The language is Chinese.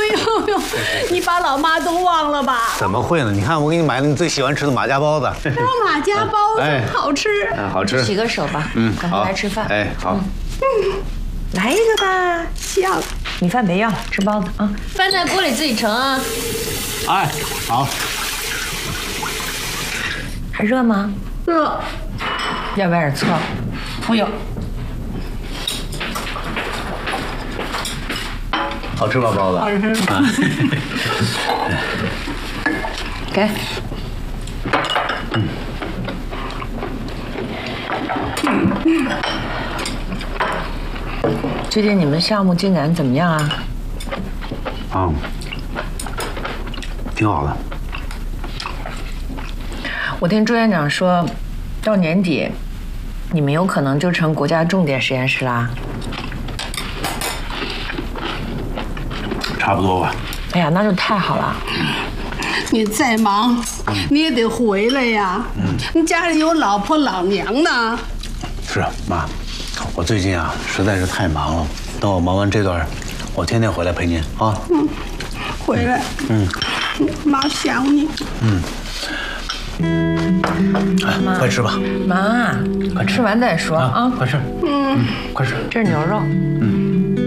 呦呦，你把老妈都忘了吧？ 怎么会呢？你看，我给你买了你最喜欢吃的马家包子。 马家包子好吃。 好吃。 洗个手吧。赶快来吃饭。 哎，好。 来一个吧。 香。 米饭别要，吃包子啊。饭在锅里自己盛啊。 哎，好。 还热吗？ 热。 要不要点醋？ 不要。 好吃吧，包子？ 好吃。 给。最近你们项目进展怎么样啊？ 挺好的。 我听朱院长说，到年底，你们有可能就成国家重点实验室啦。 差不多吧。 哎呀，那就太好了。 你再忙，你也得回来呀。你家里有老婆老娘呢。 是妈，我最近啊实在是太忙了。等我忙完这段，我天天回来陪您啊。 回来。妈想你。 哎，快吃吧。 妈， 快吃完再说啊。 快吃。快吃。 这是牛肉。